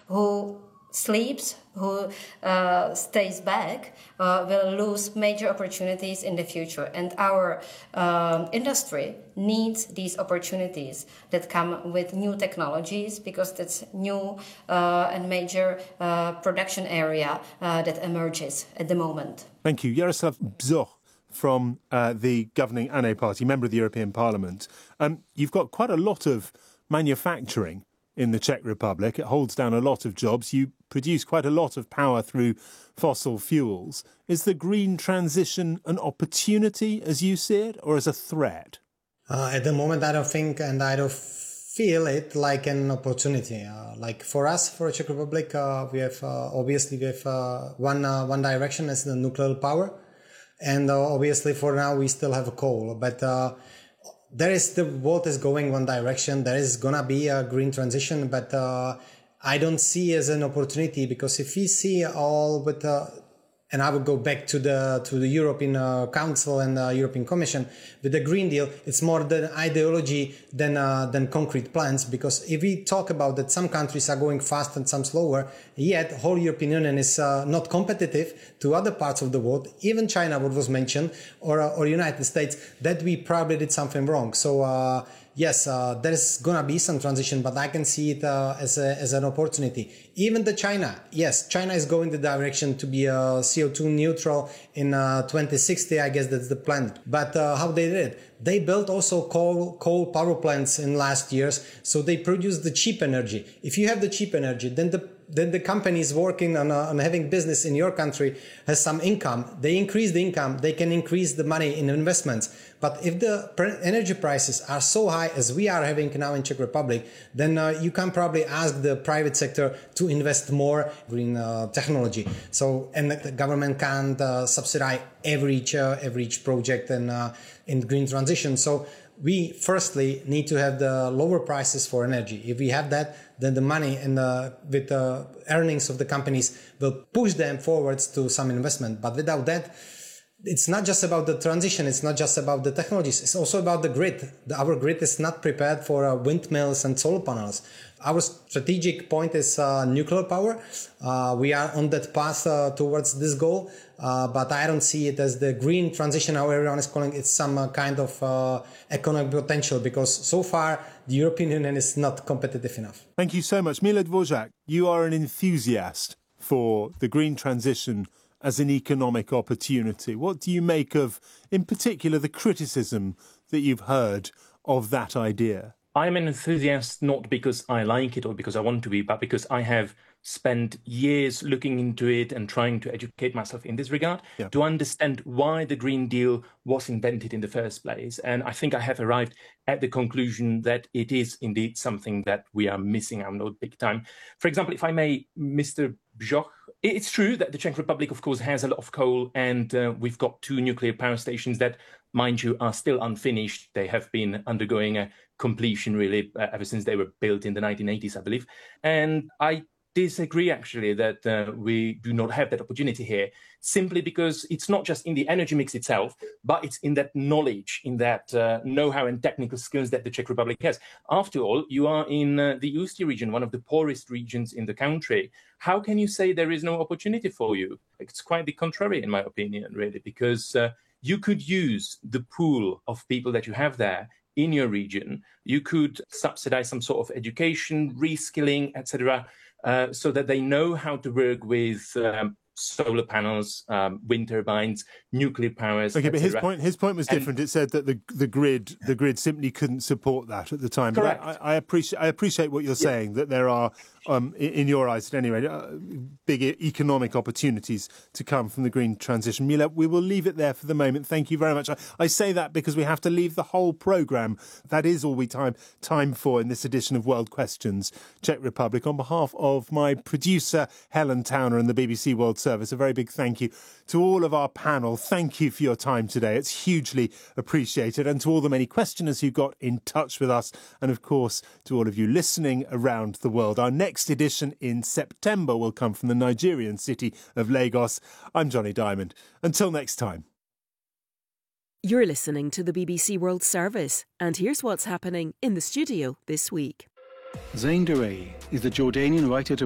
who sleeps, who stays back, will lose major opportunities in the future. And our industry needs these opportunities that come with new technologies, because that's new and major production area that emerges at the moment. Thank you. Jaroslav Bzoch from the governing ANE party, member of the European Parliament. You've got quite a lot of manufacturing in the Czech Republic. It holds down a lot of jobs. You produce quite a lot of power through fossil fuels. Is the green transition an opportunity, as you see it, or as a threat? At the moment, I don't think, and I don't feel it like an opportunity. Like for us, for Czech Republic, we have one direction as the nuclear power, and obviously for now we still have coal. But the world is going one direction. There is gonna be a green transition, but I don't see as an opportunity, because if we see all with and I would go back to the European Council and the European Commission with the Green Deal. It's more the ideology than concrete plans, because if we talk about that some countries are going fast and some slower, yet whole European Union is not competitive to other parts of the world, even China, what was mentioned, or United States, that we probably did something wrong. So yes, there's gonna be some transition, but I can see it as an opportunity. Even China is going the direction to be CO2 neutral in 2060. I guess that's the plan. But how they did it? They built also coal power plants in last years, so they produce the cheap energy. If you have the cheap energy, then the companies working on having business in your country has some income. They increase the income, they can increase the money in investments. But if the energy prices are so high as we are having now in Czech Republic, then you can probably ask the private sector to invest more green technology. So, and the government can't subsidize every each project in green transition. So we firstly need to have the lower prices for energy. If we have that, then the money and with the earnings of the companies will push them forwards to some investment. But without that, it's not just about the transition. It's not just about the technologies. It's also about the grid. Our grid is not prepared for windmills and solar panels. Our strategic point is nuclear power. We are on that path towards this goal, but I don't see it as the green transition, how everyone is calling it, some kind of economic potential, because so far the European Union is not competitive enough. Thank you so much. Mile Dvořák, you are an enthusiast for the green transition as an economic opportunity. What do you make of, in particular, the criticism that you've heard of that idea? I'm an enthusiast not because I like it or because I want to be, but because I have spent years looking into it and trying to educate myself in this regard to understand why the Green Deal was invented in the first place. And I think I have arrived at the conclusion that it is indeed something that we are missing out big time. For example, if I may, Mr. Bzoch, it's true that the Czech Republic, of course, has a lot of coal, and we've got 2 nuclear power stations that, mind you, are still unfinished. They have been undergoing a completion, really, ever since they were built in the 1980s, I believe. And I disagree, actually, that we do not have that opportunity here, simply because it's not just in the energy mix itself, but it's in that knowledge, in that know-how and technical skills that the Czech Republic has. After all, you are in the Ústí region, one of the poorest regions in the country. How can you say there is no opportunity for you? It's quite the contrary, in my opinion, really, because you could use the pool of people that you have there in your region. You could subsidize some sort of education, reskilling, etc., so that they know how to work with solar panels, wind turbines, nuclear powers. Okay, but his point was different. It said that the grid simply couldn't support that at the time. Correct. But I appreciate what you're saying, that there are, in your eyes at any rate, big economic opportunities to come from the green transition. Mile, we will leave it there for the moment. Thank you very much. I say that because we have to leave the whole programme. That is all we time for in this edition of World Questions Czech Republic. On behalf of my producer, Helen Towner, and the BBC World Service, a very big thank you to all of our panel. Thank you for your time today. It's hugely appreciated. And to all the many questioners who got in touch with us. And of course, to all of you listening around the world. Our next edition in September will come from the Nigerian city of Lagos. I'm Johnny Diamond. Until next time. You're listening to the BBC World Service. And here's what's happening in the studio this week. Zain Darei is the Jordanian writer